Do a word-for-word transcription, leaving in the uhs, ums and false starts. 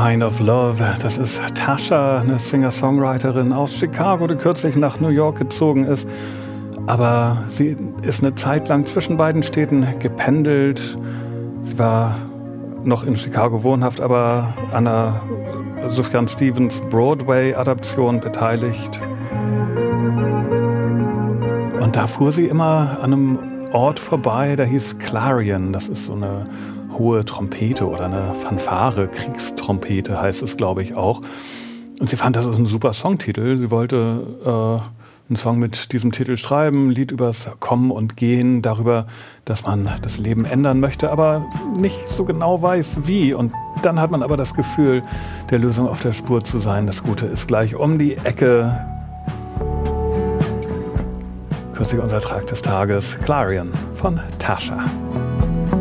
Kind of Love. Das ist Tasha, eine Singer-Songwriterin aus Chicago, die kürzlich nach New York gezogen ist. Aber sie ist eine Zeit lang zwischen beiden Städten gependelt. Sie war noch in Chicago wohnhaft, aber an einer Sufjan Stevens Broadway-Adaption beteiligt. Und da fuhr sie immer an einem Ort vorbei, der hieß Clarion. Das ist so eine hohe Trompete oder eine Fanfare, Kriegstrompete heißt es, glaube ich, auch. Und sie fand, das ist ein super Songtitel. Sie wollte äh, einen Song mit diesem Titel schreiben, ein Lied übers Kommen und Gehen, darüber, dass man das Leben ändern möchte, aber nicht so genau weiß, wie. Und dann hat man aber das Gefühl, der Lösung auf der Spur zu sein. Das Gute ist gleich um die Ecke. Kürzlich unser Track des Tages, Clarion von Tasha.